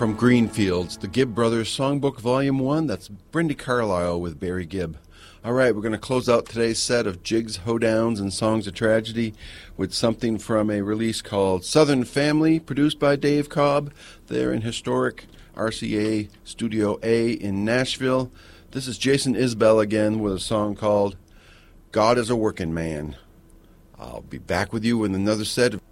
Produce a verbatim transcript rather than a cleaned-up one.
From Greenfields, the Gibb Brothers Songbook Volume one, that's Brandi Carlile with Barry Gibb. All right, we're going to close out today's set of jigs, hoedowns, and songs of tragedy with something from a release called Southern Family, produced by Dave Cobb there in historic R C A Studio A in Nashville. This is Jason Isbell again with a song called God is a Working Man. I'll be back with you with another set of